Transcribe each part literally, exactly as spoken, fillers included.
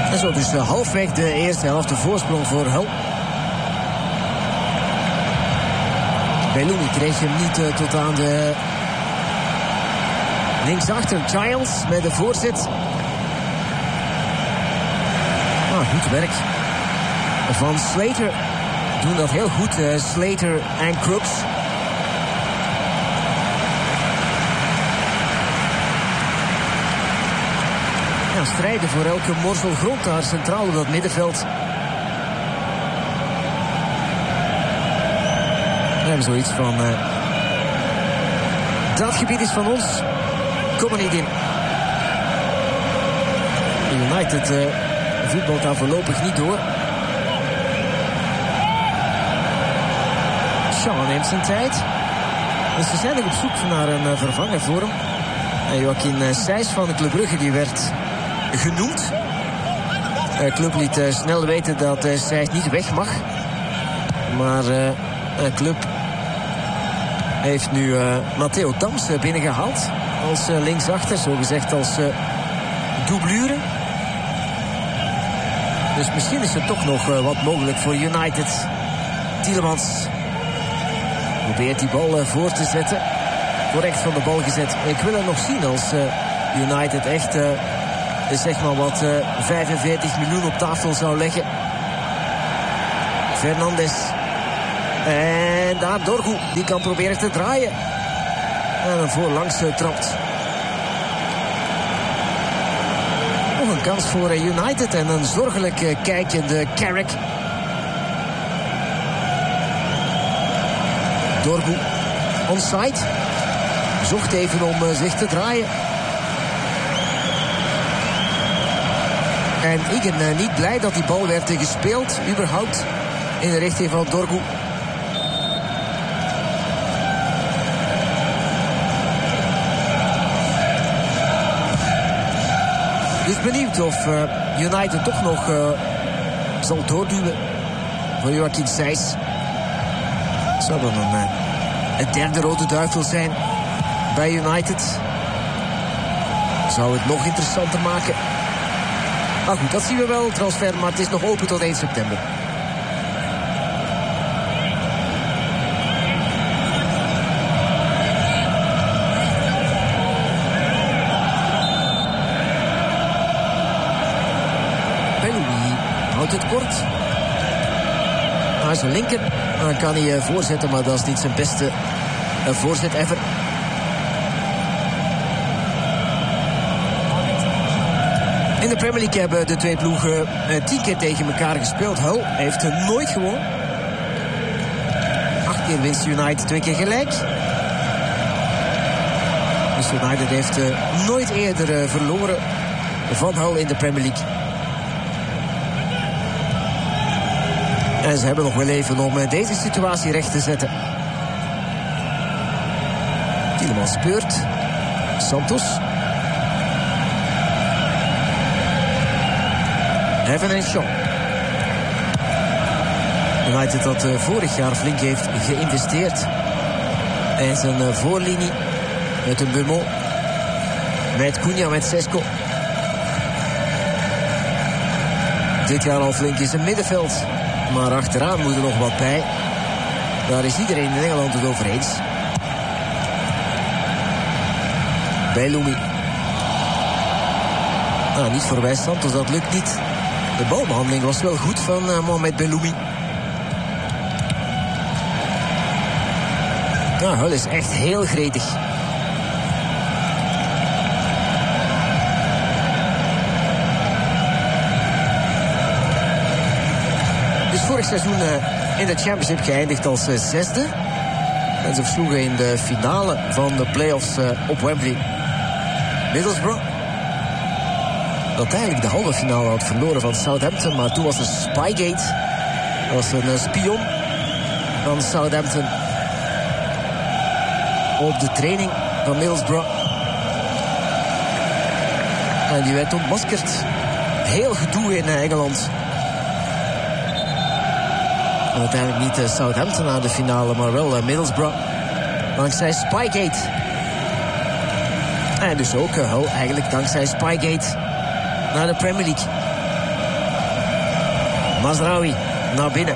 En zo dus uh, halfweg de eerste helft de voorsprong voor Hull. Bellumi kreeg hem niet uh, tot aan de linksachter. Giles met de voorzet. Ah, goed werk van Slater. Doen dat heel goed, uh, Slater en Crooks. Ja, strijden voor elke morsel grond daar centraal op dat middenveld. We hebben zoiets van... Uh, dat gebied is van ons. Kom er niet in. United uh, voetbalt daar voorlopig niet door. Shaw neemt zijn tijd. Dus ze zijn er op zoek naar een uh, vervanger voor hem. En Joachim uh, Sijs van de Club Brugge die werd genoemd. De uh, club liet uh, snel weten dat uh, Sijs niet weg mag. Maar uh, de club heeft nu uh, Matteo Dams uh, binnengehaald. Als uh, linksachter, zogezegd als uh, doublure. Dus misschien is er toch nog uh, wat mogelijk voor United. Tielemans probeert die bal uh, voor te zetten. Correct van de bal gezet. Ik wil het nog zien als uh, United echt uh, zeg maar wat uh, vijfenveertig miljoen op tafel zou leggen. Fernandes. En daar Dorgu. Die kan proberen te draaien. En een voorlangs uh, trapt. Nog een kans voor uh, United. En een zorgelijk uh, kijkende Carrick. Dorgu. Onside. Zocht even om uh, zich te draaien. En Igen uh, niet blij dat die bal werd uh, gespeeld. Überhaupt in de richting van Dorgu. Dus benieuwd of uh, United toch nog uh, zal doorduwen voor Joachim Sijs. Zou dan een, uh, een derde rode duivel zijn bij United. Zou het nog interessanter maken. Maar goed, dat zien we wel. Transfer, maar het is nog open tot één september. Bellumi houdt het kort. Naar zijn linker. Dan kan hij uh, voorzetten, maar dat is niet zijn beste uh, voorzet ever. In de Premier League hebben de twee ploegen uh, tien keer tegen elkaar gespeeld. Hull heeft er nooit gewonnen. Acht keer winst United, twee keer gelijk. Dus United heeft uh, nooit eerder uh, verloren van Hull in de Premier League. En ze hebben nog wel even om uh, deze situatie recht te zetten. Tielemans speurt. Santos. Heaven en Shaw. United dat uh, vorig jaar flink heeft geïnvesteerd. En zijn uh, voorlinie met een Beaumont. Met Cunha, met Sesko. Dit jaar al flink in zijn middenveld. Maar achteraan moet er nog wat bij. Daar is iedereen in Engeland het over eens. Bellumi. Ah, niet voorbij Santos, dat lukt niet. De balbehandeling was wel goed van uh, Mohamed Bellumi. Nou, Hull is echt heel gretig. Dus vorig seizoen uh, in de Championship geëindigd als uh, zesde. En ze versloegen in de finale van de playoffs uh, op Wembley Middlesbrough. Dat eigenlijk de halve finale had verloren van Southampton. Maar toen was er Spygate. Dat was een uh, spion van Southampton. Op de training van Middlesbrough. En die werd ontmaskerd. Heel gedoe in uh, Engeland. En uiteindelijk niet uh, Southampton naar de finale, maar wel uh, Middlesbrough. Dankzij Spygate. En dus ook uh, Hull eigenlijk dankzij Spygate naar de Premier League. Mazraoui naar binnen.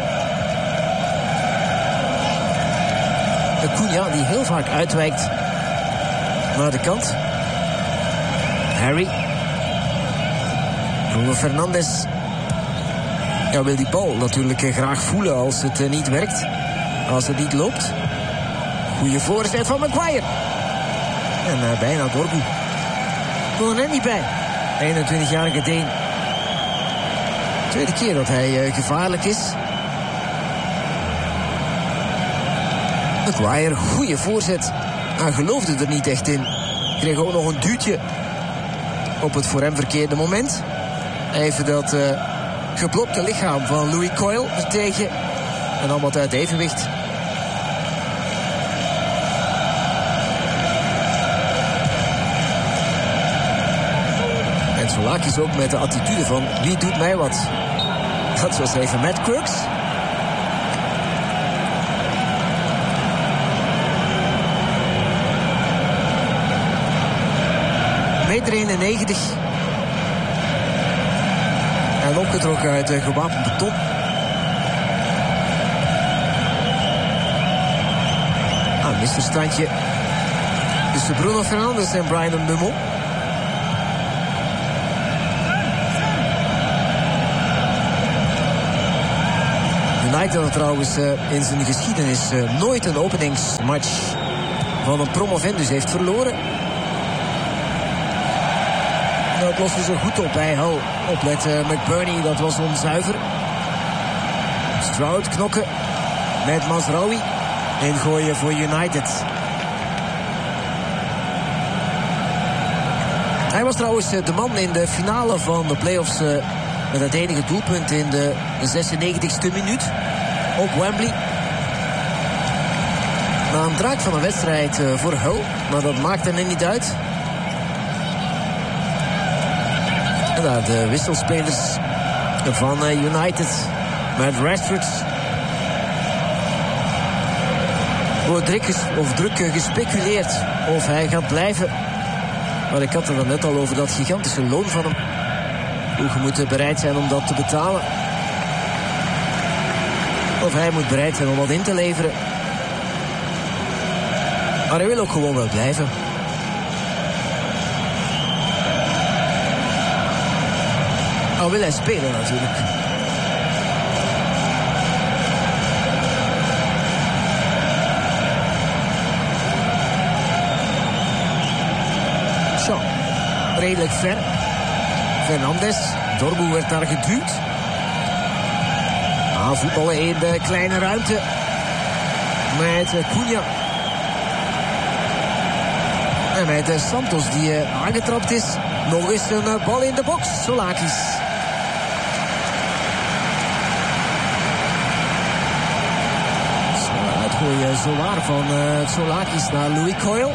Cunha die heel vaak uitwijkt naar de kant. Harry. Bruno Fernandes. Ja, wil die bal natuurlijk graag voelen als het niet werkt. Als het niet loopt. Goeie voorzet van Maguire. En uh, bijna Dorgu. Kon er net niet bij. eenentwintigjarige Deen. Tweede keer dat hij uh, gevaarlijk is. Maguire, goede voorzet. Hij geloofde er niet echt in. Kreeg ook nog een duwtje op het voor hem verkeerde moment. Even dat uh, geblokte lichaam van Louis Coyle er tegen. En dan wat uit evenwicht. En Solakis ook met de attitude van wie doet mij wat. Dat was even Matt Crooks. meter eenennegentig. En opgetrokken uit uh, gewapend beton. Ah, misverstandje tussen Bruno Fernandes en Bryan Mbeumo. United had trouwens uh, in zijn geschiedenis uh, nooit een openingsmatch van een promovendus heeft verloren. Dat losten ze goed op bij Hull. Oplet uh, McBurney, dat was onzuiver. Stroud knokken met Mazraoui. Ingooien voor United. Hij was trouwens uh, de man in de finale van de play-offs uh, met het enige doelpunt in de zesennegentigste minuut op Wembley. Na een draak van een wedstrijd uh, voor Hull, maar dat maakte er niet uit. En daar de wisselspelers van uh, United met Rashford. Wordt druk, of druk uh, gespeculeerd of hij gaat blijven. Maar ik had er dan net al over dat gigantische loon van hem. Hoe je moet bereid zijn om dat te betalen. Of hij moet bereid zijn om wat in te leveren. Maar hij wil ook gewoon wel blijven. Al wil hij spelen natuurlijk. Zo, redelijk ver. Fernandes, Dorgu werd daar geduwd. Aanvoetballen in de kleine ruimte. Met Cunha. En met Santos die aangetrapt is. Nog eens een bal in de box. Solakis. Uitgooien zowaar van uh, Solakis naar Louis Coyle.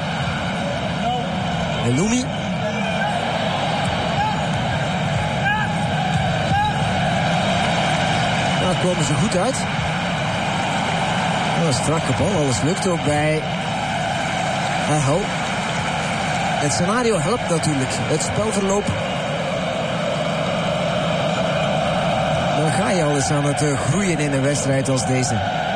En Lumi. Daar komen ze goed uit. Een strakke bal, alles lukt ook bij uh, Hull. Het scenario helpt natuurlijk. Het spelverloop. Dan ga je al eens aan het uh, groeien in een wedstrijd als deze.